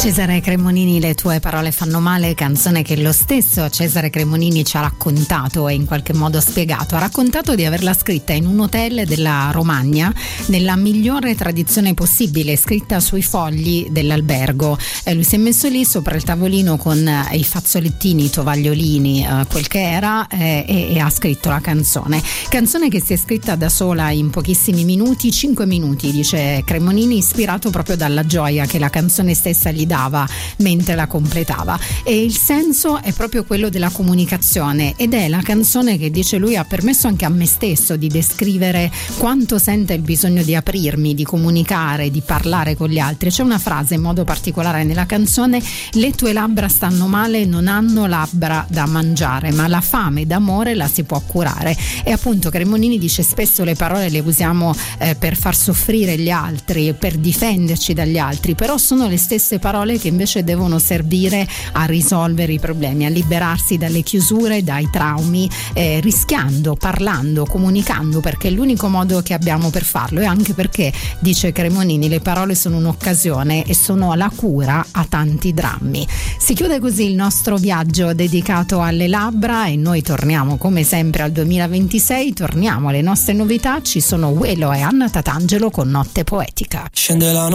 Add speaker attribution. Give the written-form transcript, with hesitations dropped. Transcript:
Speaker 1: Cesare Cremonini, Le tue parole fanno male, canzone che lo stesso Cesare Cremonini ci ha raccontato e in qualche modo spiegato. Ha raccontato di averla scritta in un hotel della Romagna nella migliore tradizione possibile, scritta sui fogli dell'albergo. Lui si è messo lì sopra il tavolino con i fazzolettini, i tovagliolini, quel che era, e ha scritto la canzone che si è scritta da sola in pochissimi minuti, 5 minuti, dice Cremonini, ispirato proprio dalla gioia che la canzone stessa gli dava mentre la completava. E il senso è proprio quello della comunicazione, ed è la canzone che, dice lui, ha permesso anche a me stesso di descrivere quanto sente il bisogno di aprirmi, di comunicare, di parlare con gli altri. C'è una frase in modo particolare nella canzone: le tue labbra stanno male, non hanno labbra da mangiare, ma la fame d'amore la si può curare. E appunto Cremonini dice spesso le parole le usiamo per far soffrire gli altri, per difenderci dagli altri, però sono le stesse parole che invece devono servire a risolvere i problemi, a liberarsi dalle chiusure, dai traumi, rischiando, parlando, comunicando, perché è l'unico modo che abbiamo per farlo. E anche perché, dice Cremonini, le parole sono un'occasione e sono la cura a tanti drammi. Si chiude così il nostro viaggio dedicato alle labbra e noi torniamo come sempre al 2026, torniamo alle nostre novità. Ci sono Uelo e Anna Tatangelo con Notte Poetica.
Speaker 2: Scende la